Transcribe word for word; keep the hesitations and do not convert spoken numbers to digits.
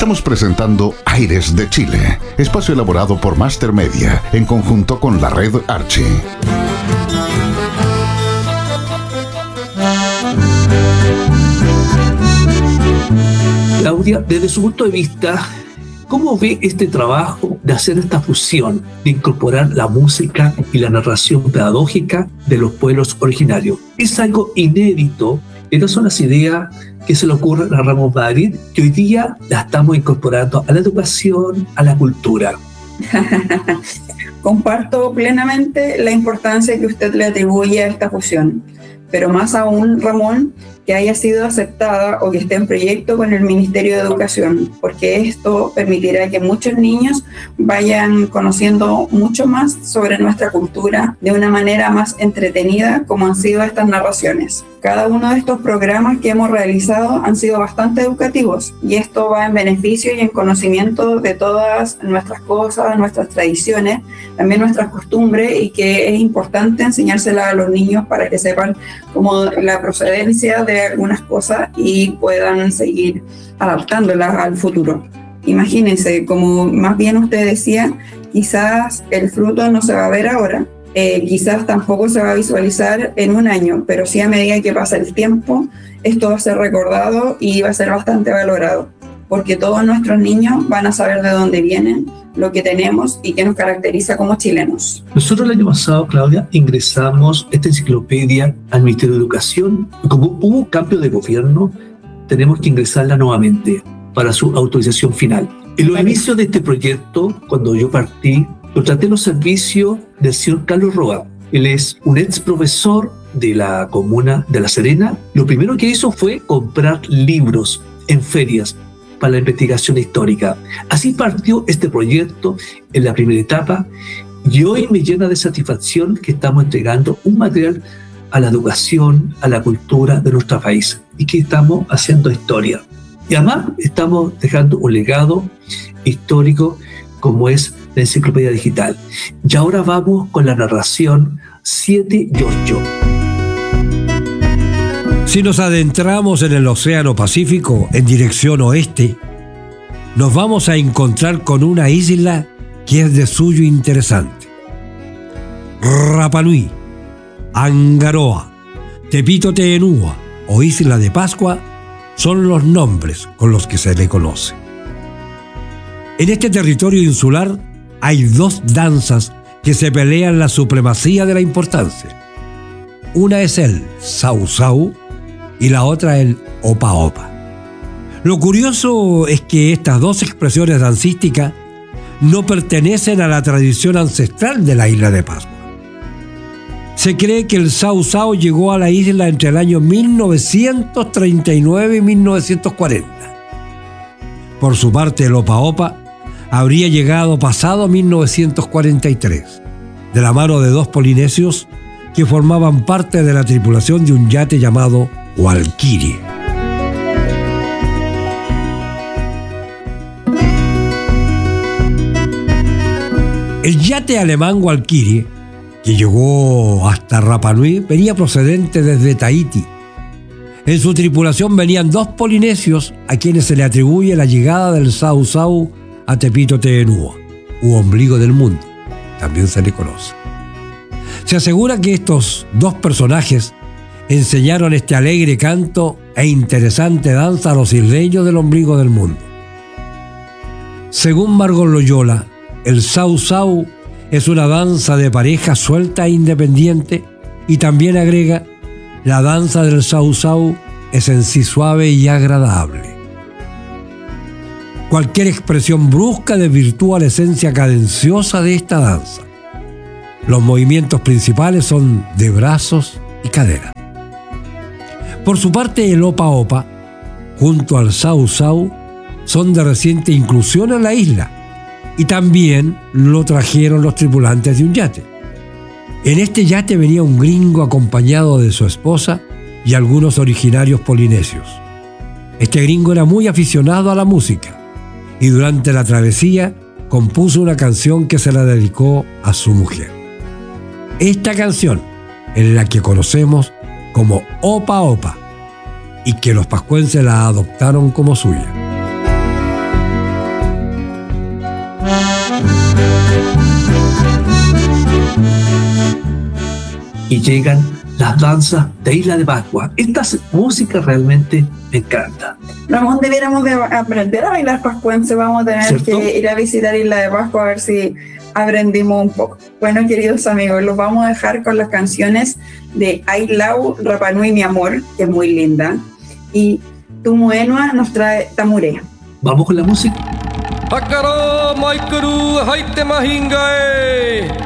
Estamos presentando Aires de Chile, espacio elaborado por Master Media en conjunto con la red Archi. Claudia, desde su punto de vista, ¿cómo ve este trabajo de hacer esta fusión, de incorporar la música y la narración pedagógica de los pueblos originarios? Es algo inédito. Estas son las ideas que se le ocurren a Ramón Madrid, que hoy día la estamos incorporando a la educación, a la cultura. Comparto plenamente la importancia que usted le atribuye a esta fusión, pero más aún, Ramón, que haya sido aceptada o que esté en proyecto con el Ministerio de Educación, porque esto permitirá que muchos niños vayan conociendo mucho más sobre nuestra cultura de una manera más entretenida, como han sido estas narraciones. Cada uno de estos programas que hemos realizado han sido bastante educativos y esto va en beneficio y en conocimiento de todas nuestras cosas, nuestras tradiciones, también nuestras costumbres, y que es importante enseñárselas a los niños para que sepan como la procedencia de algunas cosas y puedan seguir adaptándolas al futuro. Imagínense, como más bien usted decía, quizás el fruto no se va a ver ahora, eh, quizás tampoco se va a visualizar en un año, pero sí a medida que pasa el tiempo, esto va a ser recordado y va a ser bastante valorado, porque todos nuestros niños van a saber de dónde vienen, lo que tenemos y qué nos caracteriza como chilenos. Nosotros el año pasado, Claudia, ingresamos esta enciclopedia al Ministerio de Educación. Como hubo cambio de gobierno, tenemos que ingresarla nuevamente para su autorización final. En los inicios de este proyecto, cuando yo partí, lo traté en los servicios del señor Carlos Roa. Él es un ex profesor de la comuna de La Serena. Lo primero que hizo fue comprar libros en ferias para la investigación histórica. Así partió este proyecto en la primera etapa y hoy me llena de satisfacción que estamos entregando un material a la educación, a la cultura de nuestro país y que estamos haciendo historia. Y además estamos dejando un legado histórico como es la enciclopedia digital. Y ahora vamos con la narración siete y ocho. Si nos adentramos en el Océano Pacífico en dirección oeste, nos vamos a encontrar con una isla que es de suyo interesante. Rapa Nui, Angaroa, Tepito Teenúa o Isla de Pascua son los nombres con los que se le conoce. En este territorio insular hay dos danzas que se pelean la supremacía de la importancia. Una es el Sau Sau y la otra el Opa Opa. Lo curioso es que estas dos expresiones dancísticas no pertenecen a la tradición ancestral de la isla de Pascua. Se cree que el Sau Sau llegó a la isla entre el año mil novecientos treinta y nueve y mil novecientos cuarenta. Por su parte, el Opa Opa habría llegado pasado mil novecientos cuarenta y tres, de la mano de dos polinesios que formaban parte de la tripulación de un yate llamado Walkirie. El yate alemán Walkirie, que llegó hasta Rapa Nui, venía procedente desde Tahití. En su tripulación venían dos polinesios a quienes se le atribuye la llegada del Sau Sau a Tepito Teenúa, u ombligo del mundo, también se le conoce. Se asegura que estos dos personajes enseñaron este alegre canto e interesante danza a los isleños del ombligo del mundo. Según Margot Loyola, el Sau Sau es una danza de pareja suelta e independiente, y también agrega, la danza del Sau Sau es en sí suave y agradable. Cualquier expresión brusca desvirtúa la esencia cadenciosa de esta danza. Los movimientos principales son de brazos y cadera. Por su parte, el Opa Opa, junto al Sau Sau, son de reciente inclusión en la isla y también lo trajeron los tripulantes de un yate. En este yate venía un gringo acompañado de su esposa y algunos originarios polinesios. Este gringo era muy aficionado a la música y durante la travesía compuso una canción que se la dedicó a su mujer. Esta canción es la que conocemos como Opa Opa y que los pascuenses la adoptaron como suya. y llegan las danzas de Isla de Pascua. Esta música realmente me encanta. Ramón, debiéramos de aprender a bailar pascuense. Vamos a tener ¿Cierto? que ir a visitar Isla de Pascua a ver si aprendimos un poco. Bueno, queridos amigos, los vamos a dejar con las canciones de Ailau Rapanui Mi Amor, que es muy linda, y Tumuenua nos trae Tamuré. Vamos con la música. Hakaro maikuru haite mahingae.